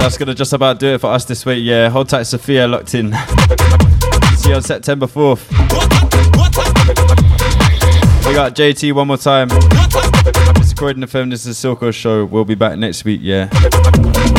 That's going to just about do it for us this week. Yeah, hold tight, Sophia, locked in. See you on September 4th. We got JT one more time. It's Croydon FM. This is the Silko Show. We'll be back next week. Yeah.